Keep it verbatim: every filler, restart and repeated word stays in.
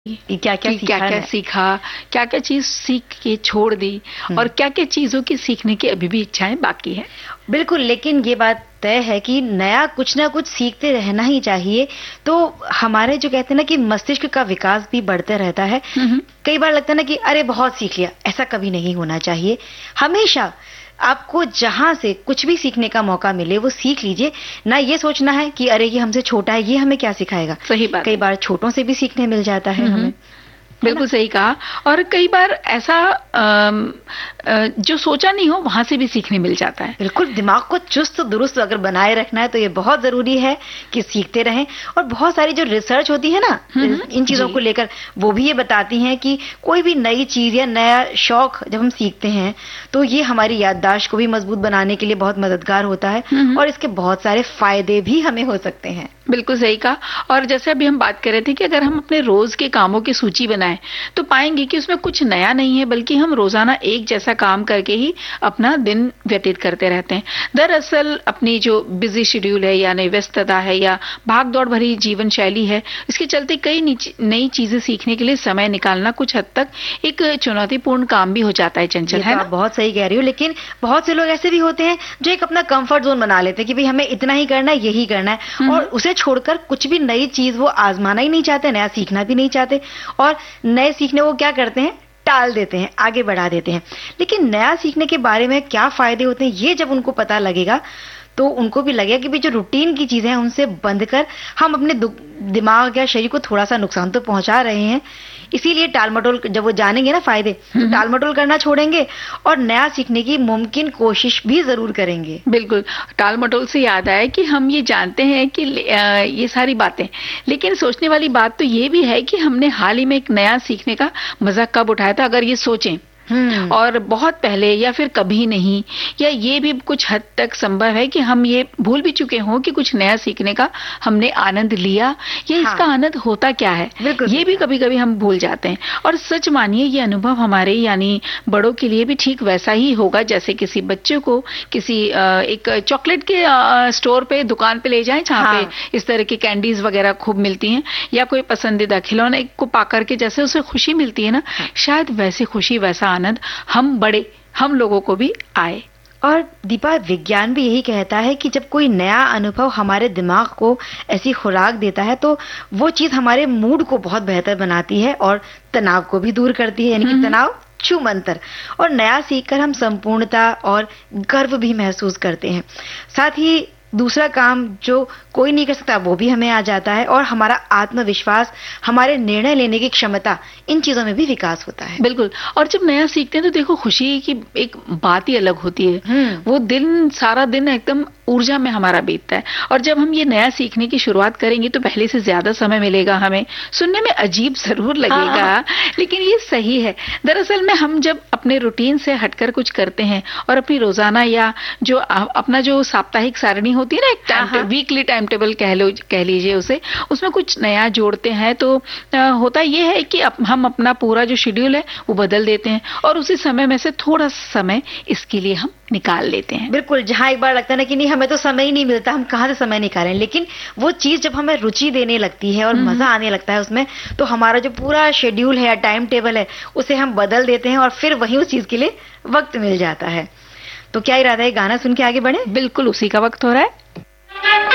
कि क्या-क्या कि क्या-क्या सीखा, क्या-क्या चीज सीख के छोड़ दी और क्या-क्या चीजों की सीखने की अभी भी इच्छाएं बाकी है। बिल्कुल, लेकिन ये बात तय है कि नया कुछ ना कुछ सीखते रहना ही चाहिए, तो हमारे जो कहते हैं ना कि मस्तिष्क का विकास भी बढ़ते रहता है। कई बार लगता है ना कि अरे बहुत सीख लिया, ऐसा कभी नहीं होना चाहिए। हमेशा आपको जहां से कुछ भी सीखने का मौका मिले वो सीख लीजिए, ना ये सोचना है कि अरे ये हमसे छोटा है, ये हमें क्या सिखाएगा। सही बात। कई बार छोटों से भी सीखने मिल जाता है हमें। बिल्कुल सही कहा। और कई बार ऐसा जो सोचा नहीं हो वहां से भी सीखने मिल जाता है। बिल्कुल, दिमाग को चुस्त दुरुस्त अगर बनाए रखना है तो ये बहुत जरूरी है कि सीखते रहें। और बहुत सारी जो रिसर्च होती है ना इन चीजों को लेकर, वो भी ये बताती हैं कि कोई भी नई चीज या नया शौक जब हम सीखते हैं तो ये हमारी याददाश्त को भी मजबूत बनाने के लिए बहुत मददगार होता है और इसके बहुत सारे फायदे भी हमें हो सकते हैं। बिल्कुल सही कहा। और जैसे अभी हम बात कर रहे थे कि अगर हम अपने रोज के कामों की सूची बनाएं तो पाएंगे कि उसमें कुछ नया नहीं है, बल्कि हम रोजाना एक जैसा काम करके ही अपना दिन व्यतीत करते रहते हैं। दरअसल अपनी जो बिजी शेड्यूल है यानी व्यस्तता है या भाग दौड़ भरी जीवन शैली है, इसके चलते कई नई चीजें सीखने के लिए समय निकालना कुछ हद तक एक चुनौतीपूर्ण काम भी हो जाता है। चंचल, है ना? बहुत सही कह रही हो, लेकिन बहुत से लोग ऐसे भी होते हैं जो एक अपना कंफर्ट जोन बना लेते हैं कि भाई हमें इतना ही करना है, यही करना है, और उसे छोड़कर कुछ भी नई चीज वो आजमाना ही नहीं चाहते, नया सीखना भी नहीं चाहते, और नए सीखने वो क्या करते हैं, टाल देते हैं, आगे बढ़ा देते हैं। लेकिन नया सीखने के बारे में क्या फायदे होते हैं ये जब उनको पता लगेगा तो उनको भी लगेगा कि भी जो रूटीन की चीजें हैं उनसे बंद कर हम अपने दिमाग या शरीर को थोड़ा सा नुकसान तो पहुंचा रहे हैं। इसीलिए टालमटोल जब वो जानेंगे ना फायदे, तो टालमटोल करना छोड़ेंगे और नया सीखने की मुमकिन कोशिश भी जरूर करेंगे। बिल्कुल, टालमटोल से याद आया कि हम ये जानते हैं कि ये सारी बातें, लेकिन सोचने वाली बात तो ये भी है कि हमने हाल ही में एक नया सीखने का मजा कब उठाया था। अगर ये सोचें और बहुत पहले या फिर कभी नहीं, या ये भी कुछ हद तक संभव है कि हम ये भूल भी चुके हों कि कुछ नया सीखने का हमने आनंद लिया या हाँ। इसका आनंद होता क्या है, ये भी कभी कभी हम भूल जाते हैं। और सच मानिए ये अनुभव हमारे यानी बड़ों के लिए भी ठीक वैसा ही होगा जैसे किसी बच्चे को किसी एक चॉकलेट के स्टोर पे दुकान पे ले जाएं जहाँ हाँ। पे इस तरह की कैंडीज वगैरह खूब मिलती हैं, या कोई पसंदीदा खिलौने को पाकर के जैसे उसे खुशी मिलती है ना, शायद वैसी खुशी वैसा आनंद हम बड़े हम लोगों को भी आए। और दीपा, विज्ञान भी यही कहता है कि जब कोई नया अनुभव हमारे दिमाग को ऐसी खुराक देता है तो वो चीज हमारे मूड को बहुत बेहतर बनाती है और तनाव को भी दूर करती है, यानी कि तनाव छूमंतर। और नया सीखकर हम संपूर्णता और गर्व भी महसूस करते हैं। साथ ही दूसरा काम जो कोई नहीं कर सकता वो भी हमें आ जाता है, और हमारा आत्मविश्वास, हमारे निर्णय लेने की क्षमता, इन चीजों में भी विकास होता है। बिल्कुल। और जब नया सीखते हैं तो देखो खुशी की एक बात ही अलग होती है। वो दिन सारा दिन एकदम ऊर्जा में हमारा बीतता है। और जब हम ये नया सीखने की शुरुआत करेंगे तो पहले से ज्यादा समय मिलेगा हमें। सुनने में अजीब जरूर लगेगा, हाँ। लेकिन ये सही है। दरअसल में हम जब अपने रूटीन से हटकर कुछ करते हैं और अपनी रोजाना या जो अपना जो साप्ताहिक सारणी होती है ना, एक टाइम वीकली टाइम टेबल कह लो कह लीजिए उसे, उसमें कुछ नया जोड़ते हैं तो आ, होता ये है कि अप, हम अपना पूरा जो शेड्यूल है वो बदल देते हैं और उसी समय में से थोड़ा समय इसके लिए हम निकाल लेते हैं। बिल्कुल, जहां एक बार लगता है ना कि नहीं हमें तो समय ही नहीं मिलता, हम कहां से समय निकालें, लेकिन वो चीज जब हमें रुचि देने लगती है और मजा आने लगता है उसमें, तो हमारा जो पूरा शेड्यूल है या टाइम टेबल है उसे हम बदल देते हैं और फिर वही उस चीज के लिए वक्त मिल जाता है। तो क्या इरादा है गाना सुन के आगे बढ़े? बिल्कुल, उसी का वक्त हो रहा है।